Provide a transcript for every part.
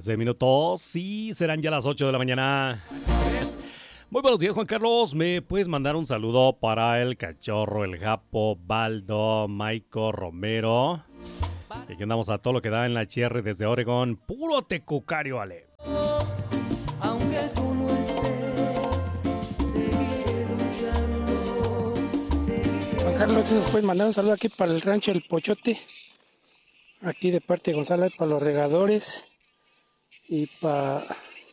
13 minutos. Sí, serán ya las 8 de la mañana. Muy buenos días, Juan Carlos. ¿Me puedes mandar un saludo para el Cachorro, el Japo, Baldo, Maico, Romero? Y aquí andamos a todo lo que da en la HR desde Oregón. Puro tecucario, Ale. Aunque tú no estés, seguiré luchando, Juan Carlos, ¿sí nos puedes mandar un saludo aquí para el rancho El Pochote? Aquí de parte de Gonzalo, para los regadores y para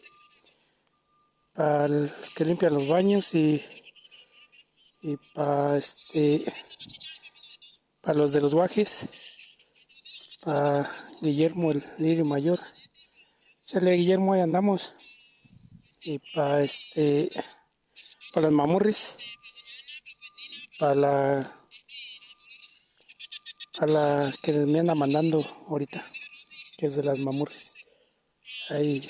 los que limpian los baños y para para los de los guajes, para Guillermo el Lirio Mayor. Chale, Guillermo, ahí andamos. Y para para los mamurris, para la que me anda mandando ahorita, que es de las mamurris. Ahí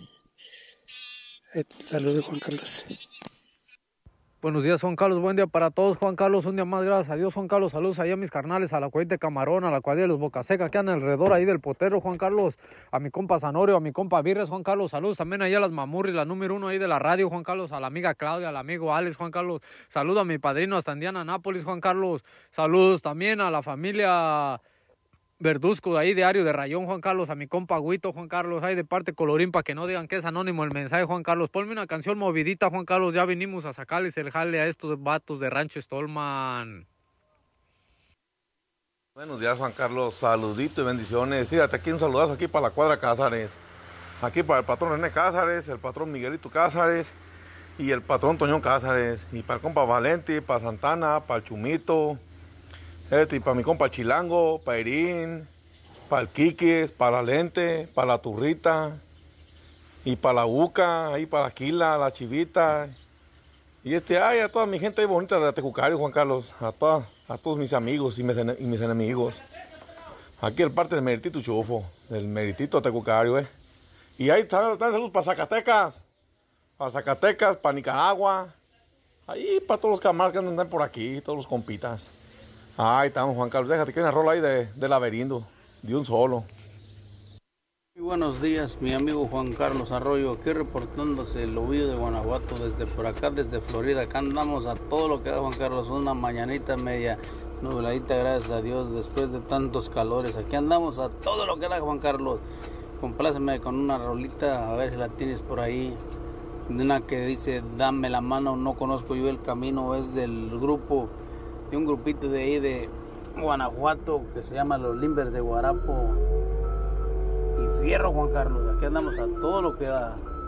te saludo, Juan Carlos. Buenos días, Juan Carlos, buen día para todos, Juan Carlos, un día más, gracias a Dios, Juan Carlos, saludos allá a mis carnales, a la cuadrilla de Camarón, a la cuadrilla de los Bocaseca, que andan alrededor ahí del potero, Juan Carlos, a mi compa Zanorio, a mi compa Virres, Juan Carlos, saludos también allá a las mamurris, la número 1 ahí de la radio, Juan Carlos, a la amiga Claudia, al amigo Alex, Juan Carlos, saludos a mi padrino hasta Indiana, Nápoles, Juan Carlos, saludos también a la familia Verduzco, de ahí diario de Rayón, Juan Carlos, a mi compa Agüito, Juan Carlos, ahí de parte Colorín, para que no digan que es anónimo el mensaje, Juan Carlos. Ponme una canción movidita, Juan Carlos, ya vinimos a sacarles el jale a estos vatos de Rancho Stolman. Buenos días, Juan Carlos, saludito y bendiciones. Fíjate, aquí un saludazo aquí para la cuadra Cázares. Aquí para el patrón René Cázares, el patrón Miguelito Cázares y el patrón Toñón Cázares. Y para el compa Valente, para Santana, para el Chumito. Y para mi compa Chilango, para Irín, para el Quiques, para la Lente, para la Turrita, y para la Uca, ahí para Aquila, la Chivita. Y a toda mi gente ahí bonita de Tecucario, Juan Carlos, a todos mis amigos y mis enemigos. Aquí el parte del Meritito Chufo, del Meritito Tecucario, Y ahí están saludos para Zacatecas, para Nicaragua, ahí para todos los camaradas que andan por aquí, todos los compitas. Ahí estamos, Juan Carlos, déjate que hay una rola ahí de Laberinto, de un solo. Muy buenos días, mi amigo Juan Carlos Arroyo, aquí reportándose el Ovillo de Guanajuato, desde por acá, desde Florida. Acá andamos a todo lo que da, Juan Carlos, una mañanita media nubladita, gracias a Dios, después de tantos calores. Aquí andamos a todo lo que da, Juan Carlos. Compláceme con una rolita, a ver si la tienes por ahí. De una que dice, dame la mano, no conozco yo el camino, es del grupo, de un grupito de ahí de Guanajuato que se llama Los Limbers de Guarapo y Fierro, Juan Carlos. Aquí andamos a todo lo que da.